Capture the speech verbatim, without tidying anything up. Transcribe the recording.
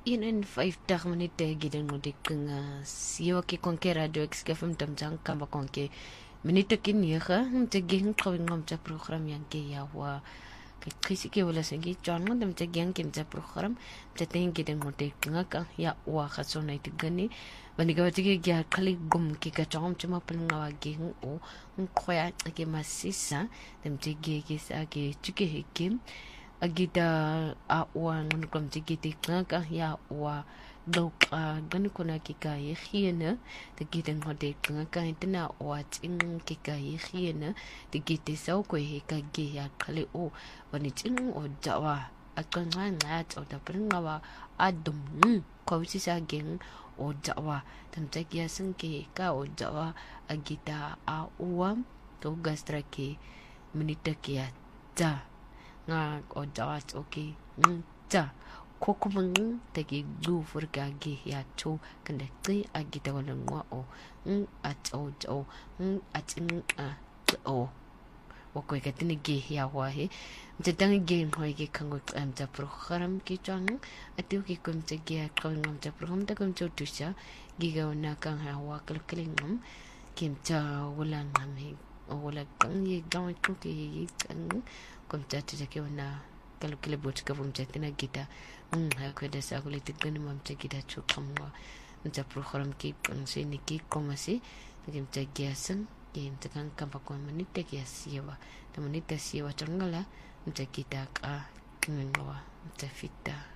eenenvyftig minute gidan mo di kanga siwa ki konke radio ek skefem tam jang kamba konke minute ki nege om te ging kawing om te program yang ke ya wa ke kisi ke wala sengi jan mo dem te ging kim te program te ten gidan mo di kanga ka ya wa khasona it gani bani ga te ge khali gum ki ka chom chuma pan nga wa ging o khoya ke masisa dem te ge ge sa ke chuke hikim agita a wa ngun kom tigiti ka ya wa dok a gan kona kika ye khiena te giten hode ka intena wa ting kika ye khiena te gite sau ko he ka ge ya khale o wani ting o jawa akan nga o da pringa wa adum ko si sa gen o jawa tam te ya sing ke ka o jawa agita a wa to gastra ke minita ke ya ja nga o jawat okay ta ko kuma take du furga ge ya to kanda tsi agita wala ngwa o at o o at in a o wako ka tini ge ya wa he te tang ge ho ge kango am ta program ki chang atu ki kum te ge ko ngam ta program ta kum to tusha gi ga na kan ha wa kal kilingam kim ta wala ngam he wala kan ye gaw ko ki kan kom tatu take wana kalau kile bot ka bum jatina gita mm ha ko da sa ko le tigani mam te gita chu kamwa nta program ki kan se ni ki komasi ngim te giasan ngim te kan kam pa ko mani te giasiwa te mani te siwa tangala nta kita ka ngwa nta fita